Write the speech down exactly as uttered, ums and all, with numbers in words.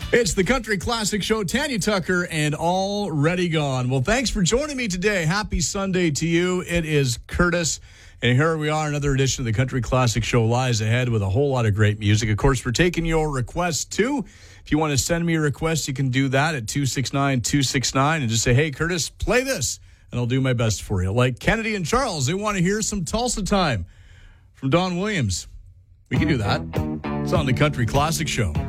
It's the Country Classic Show. Tanya Tucker and Already Gone. Well, thanks for joining me today. Happy Sunday to you. It is Curtis. And here we are, another edition of the Country Classic Show lies ahead with a whole lot of great music. Of course, we're taking your requests, too. If you want to send me a request, you can do that at two six nine, two six nine and just say, hey, Curtis, play this, and I'll do my best for you. Like Kennedy and Charles, they want to hear some Tulsa Time from Don Williams. We can do that. It's on the Country Classic Show.